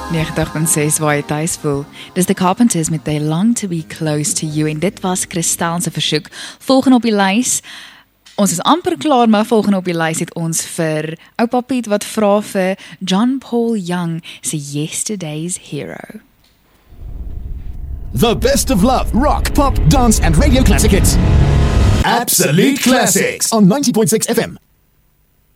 90.6 waar jy thuis voel. Dis The Carpenters met They Long to Be Close to You en dit was Kristal se versoek. Volgende op die lys. Ons is amper klaar, maar volgende op die lys het ons vir oupa Piet wat vra vir John Paul Young se Yesterday's Hero. The best of love, rock, pop, dance and radio classic hits. Absolute Classics on 90.6 FM.